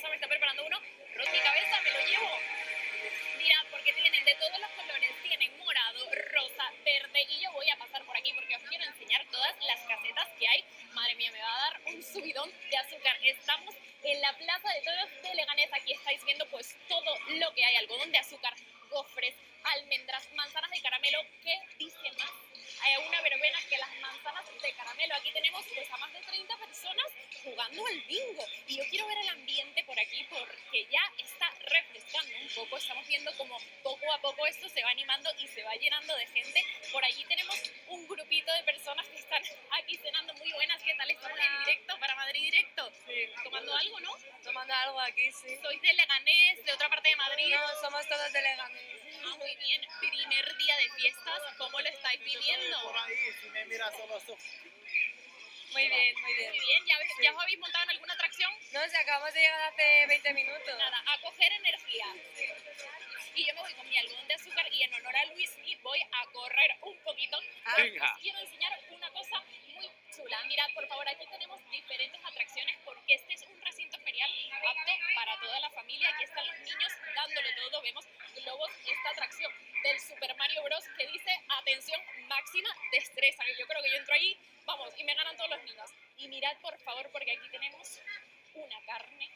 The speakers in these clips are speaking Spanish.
me está preparando uno. Mi cabeza me lo llevo. Mirad, porque tienen de todos los colores. Tienen morado, rosa, verde. Y yo voy a pasar por aquí porque os quiero enseñar todas las casetas que hay. Madre mía, me va a dar un subidón de azúcar. Estamos en la Plaza de Toros de Leganés. Aquí estáis viendo pues todo lo que hay. Algodón de azúcar, gofres, almendras, manzanas de caramelo. ¿Qué dice más? Hay una verbena que las manzanas de caramelo. Aquí tenemos pues a más de 30 personas jugando al bingo. Y yo quiero ver el ambiente por aquí porque ya está refrescando un poco. Estamos viendo como poco a poco esto se va animando y se va llenando de gente. Por allí tenemos un grupito de personas que están aquí cenando. Muy buenas, ¿qué tal? Estamos en directo para Madrid Directo. Sí. ¿Tomando algo, no? Tomando algo aquí, sí. ¿Sois de Leganés, de otra parte de Madrid? No, somos todos de Leganés. Ah, muy bien. Primer día de fiestas, ¿cómo lo estáis viviendo? Por ahí, si me miras a los ojos. Muy bien, muy bien. Muy bien, ¿ya os habéis montado en alguna atracción? No, si acabamos de llegar hace 20 minutos. Nada, a coger energía. Y yo me voy con mi algodón de azúcar y en honor a Luismi voy a correr un poquito. Venga. Os quiero enseñar una cosa muy chula. Mirad, por favor, aquí tenemos diferentes atracciones porque este es un recinto ferial apto para toda la familia. Aquí están los niños dándolo todo. Vemos globos, esta atracción del Super Mario Bros. Que dice, atención, máxima destreza. Que yo creo que yo entro ahí, vamos, y me ganan todos los niños. Y mirad, por favor, porque aquí tenemos una carne,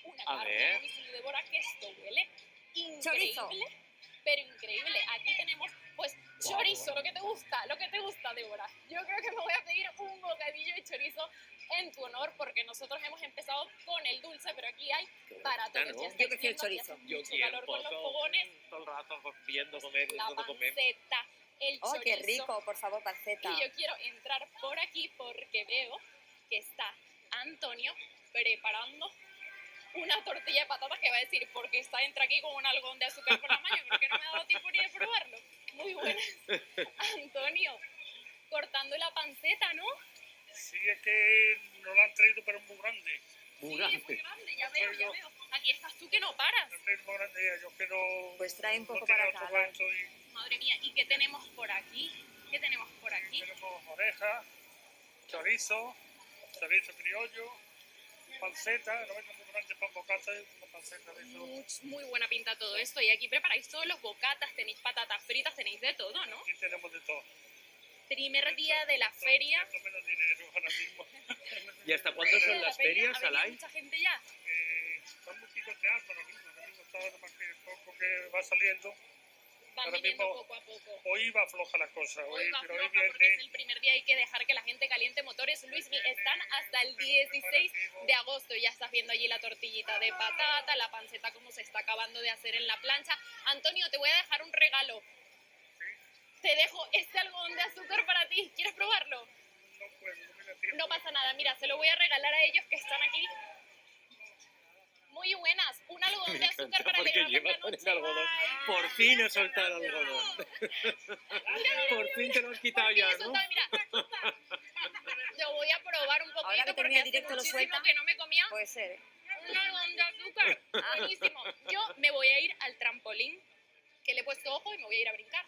A ver. Luis y Débora, que esto huele increíble, Chorizo. pero increíble. Aquí tenemos, pues, chorizo, lo que te gusta, Débora. Yo creo que me voy a pedir un bocadillo de chorizo en tu honor, porque nosotros hemos empezado con el dulce, pero aquí hay para todos. ¿no? Ya estáis Yo prefiero viendo, aquí chorizo. hace Yo mucho quiero calor con los todo, fogones, todo el rato viendo comer, la viendo comer. panceta, el Oh, chorizo. qué rico, por favor, panceta. Y yo quiero entrar por aquí porque veo que está Antonio preparando una tortilla de patatas que va a decir, porque entra aquí con un algodón de azúcar por la mano, creo que no me ha dado tiempo ni de probarlo. Muy buenas. Antonio, cortando la panceta, ¿no? Sí, es que no lo han traído, pero es muy grande. Muy Sí, es muy grande, ya veo. Aquí estás tú que no paras. Lo han traído muy grande, yo que no... Pues trae un poco no tenía para otro acá. cuento y Madre mía, ¿y qué tenemos por aquí? ¿Qué tenemos por aquí? tenemos orejas, chorizo criollo, panceta, no vengo muy grande para bocata y una panceta de eso. Muy buena pinta todo esto. Y aquí preparáis todos los bocatas, tenéis patatas fritas, tenéis de todo, ¿no? Aquí tenemos de todo. Primer día de la feria. Esto menos dinero ahora mismo. ¿Y hasta cuándo son las ferias, ¿Ha venido Alay? mucha gente ya? Estamos picoteando ahora mismo está nada más que poco que va saliendo. Van Ahora viniendo mismo- poco a poco. Hoy va floja la cosa, Hoy va pero floja hoy porque es viene... el primer día, hay que dejar que la gente caliente motores. Luismi, están hasta el 16 de agosto. Ya estás viendo allí la tortillita de patata, la panceta como se está acabando de hacer en la plancha. Antonio, te voy a dejar un regalo. Te dejo este algodón de azúcar para ti. ¿Quieres probarlo? No puedo, no me da tiempo. No pasa nada, mira, se lo voy a regalar a ellos que están aquí. Muy buenas, un algodón de azúcar para porque alegrarles la llevan noche. el algodón. Ay, Por fin he soltado el algodón. Por fin te lo has quitado por fin ya, he ¿no? soltado, mira. Yo voy a probar un poquito Ahora que porque termina hace directo lo muchísimo suelta. que no me comía Puede ser, ¿eh? un algodón de azúcar. Buenísimo. Yo me voy a ir al trampolín, que le he puesto ojo y me voy a ir a brincar.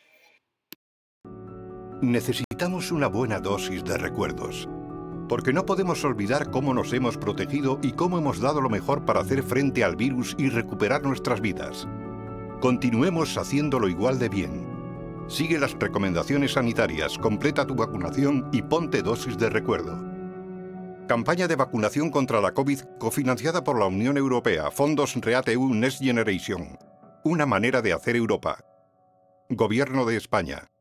Necesitamos una buena dosis de recuerdos, porque no podemos olvidar cómo nos hemos protegido y cómo hemos dado lo mejor para hacer frente al virus y recuperar nuestras vidas. Continuemos haciéndolo igual de bien. Sigue las recomendaciones sanitarias, completa tu vacunación y ponte dosis de recuerdo. Campaña de vacunación contra la COVID cofinanciada por la Unión Europea, fondos REACT-EU Next Generation. Una manera de hacer Europa. Gobierno de España.